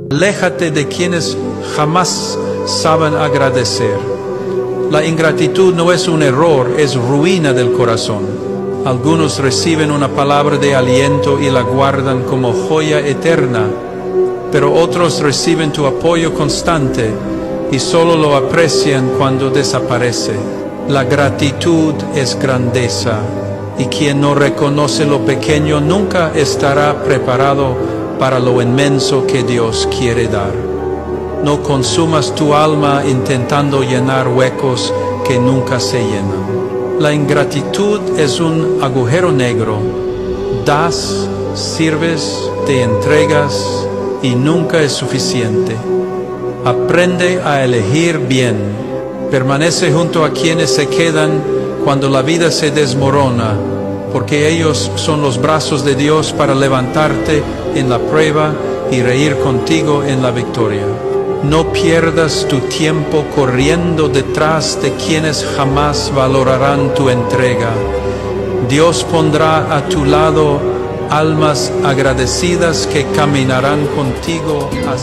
Aléjate de quienes jamás saben agradecer. La ingratitud no es un error, es ruina del corazón. Algunos reciben una palabra de aliento y la guardan como joya eterna, pero otros reciben tu apoyo constante y solo lo aprecian cuando desaparece. La gratitud es grandeza, y quien no reconoce lo pequeño nunca estará preparado para lo inmenso que Dios quiere dar. No consumas tu alma intentando llenar huecos que nunca se llenan. La ingratitud es un agujero negro. Das, sirves, te entregas y nunca es suficiente. Aprende a elegir bien. Permanece junto a quienes se quedan cuando la vida se desmorona, porque ellos son los brazos de Dios para levantarte en la prueba y reír contigo en la victoria. No pierdas tu tiempo corriendo detrás de quienes jamás valorarán tu entrega. Dios pondrá a tu lado almas agradecidas que caminarán contigo hacia